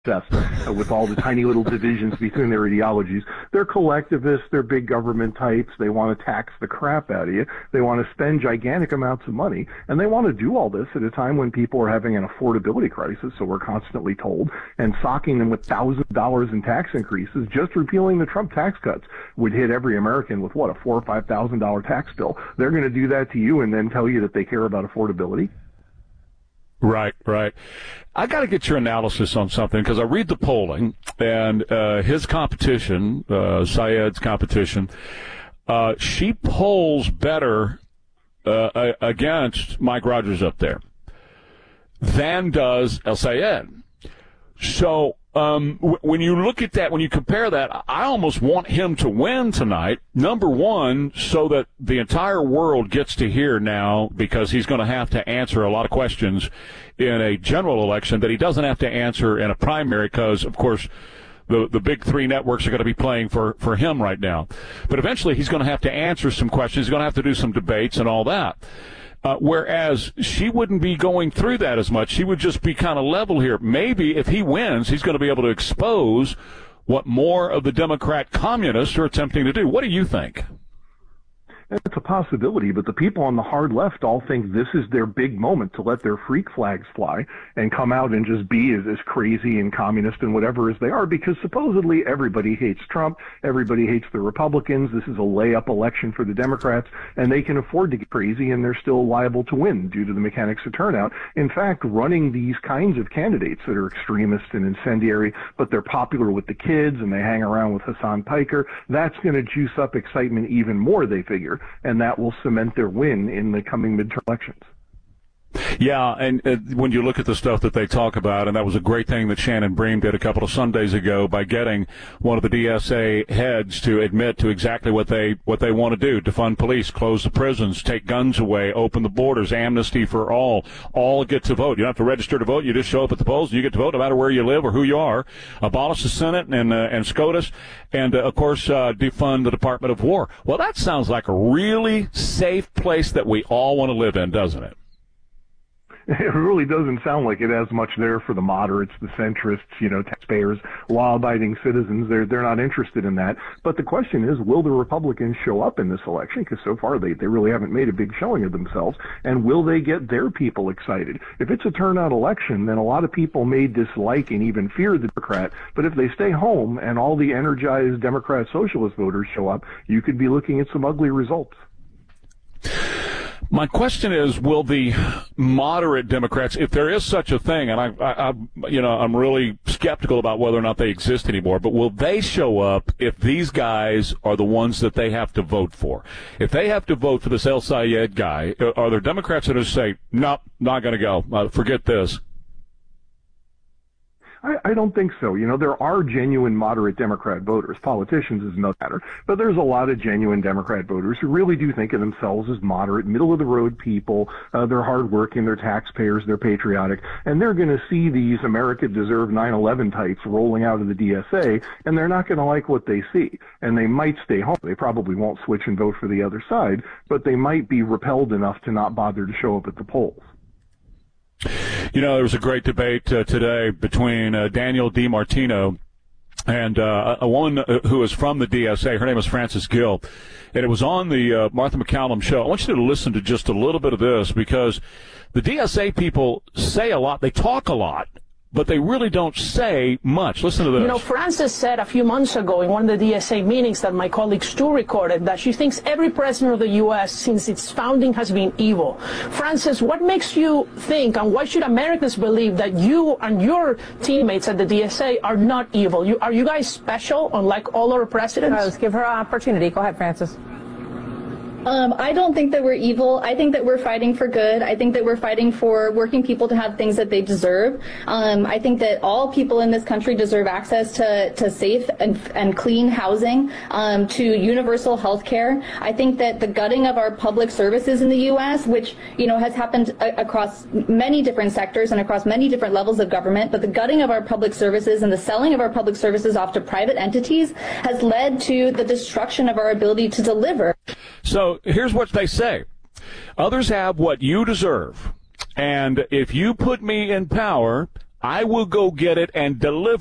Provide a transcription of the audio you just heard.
with all the tiny little divisions between their ideologies. They're collectivists, they're big government types, they want to tax the crap out of you, they want to spend gigantic amounts of money, and they want to do all this at a time when people are having an affordability crisis, so we're constantly told, and socking them with thousands of dollars in tax increases. Just repealing the Trump tax cuts would hit every American with, what, a $4,000 or $5,000 tax bill. They're going to do that to you and then tell you that they care about affordability. Right, right. I got to get your analysis on something because I read the polling and his competition, Syed's competition, she polls better against Mike Rogers up there than does El Sayed. So when you look at that, when you compare that, I almost want him to win tonight, number one, so that the entire world gets to hear now, because he's going to have to answer a lot of questions in a general election that he doesn't have to answer in a primary because, of course, the big three networks are going to be playing for him right now. But eventually he's going to have to answer some questions. He's going to have to do some debates and all that. Whereas she wouldn't be going through that as much. She would just be kind of level here. Maybe if he wins, he's going to be able to expose what more of the Democrat communists are attempting to do. What do you think? It's a possibility, but the people on the hard left all think this is their big moment to let their freak flags fly and come out and just be as crazy and communist and whatever as they are, because supposedly everybody hates Trump, everybody hates the Republicans, this is a layup election for the Democrats, and they can afford to get crazy and they're still liable to win due to the mechanics of turnout. In fact, running these kinds of candidates that are extremist and incendiary, but they're popular with the kids and they hang around with Hassan Piker, that's going to juice up excitement even more, they figure. And that will cement their win in the coming midterm elections. Yeah, and when you look at the stuff that they talk about, and that was a great thing that Shannon Bream did a couple of Sundays ago by getting one of the DSA heads to admit to exactly what they want to do: defund police, close the prisons, take guns away, open the borders, amnesty for all get to vote. You don't have to register to vote. You just show up at the polls and you get to vote no matter where you live or who you are. Abolish the Senate and SCOTUS, and of course defund the Department of War. Well, that sounds like a really safe place that we all want to live in, doesn't it? It really doesn't sound like it has much there for the moderates, the centrists, taxpayers, law-abiding citizens. They're not interested in that. But the question is, will the Republicans show up in this election? Because so far they really haven't made a big showing of themselves. And will they get their people excited? If it's a turnout election, then a lot of people may dislike and even fear the Democrat. But if they stay home and all the energized Democrat socialist voters show up, you could be looking at some ugly results. My question is, will the moderate Democrats, if there is such a thing, and I'm really skeptical about whether or not they exist anymore, but will they show up if these guys are the ones that they have to vote for? If they have to vote for this El Sayed guy, are there Democrats that just say, nope, not going to go, forget this? I don't think so. There are genuine moderate Democrat voters. Politicians is no matter. But there's a lot of genuine Democrat voters who really do think of themselves as moderate, middle-of-the-road people. They're hardworking, they're taxpayers, they're patriotic, and they're going to see these America Deserve 9/11 types rolling out of the DSA, and they're not going to like what they see. And they might stay home. They probably won't switch and vote for the other side, but they might be repelled enough to not bother to show up at the polls. There was a great debate today between Daniel DiMartino and a woman who is from the DSA. Her name is Frances Gill, and it was on the Martha McCallum show. I want you to listen to just a little bit of this, because the DSA people say a lot, they talk a lot, but they really don't say much. Listen to this. Frances said a few months ago in one of the DSA meetings that my colleague Stu recorded that she thinks every president of the U.S. since its founding has been evil. Frances, what makes you think, and why should Americans believe that you and your teammates at the DSA are not evil? Are you guys special, unlike all our presidents? Let's give her an opportunity. Go ahead, Frances. I don't think that we're evil. I think that we're fighting for good. I think that we're fighting for working people to have things that they deserve. I think that all people in this country deserve access to safe and clean housing, to universal health care. I think that the gutting of our public services in the U.S., which, has happened across many different sectors and across many different levels of government, but the gutting of our public services and the selling of our public services off to private entities has led to the destruction of our ability to deliver. So here's what they say. Others have what you deserve. And if you put me in power, I will go get it and deliver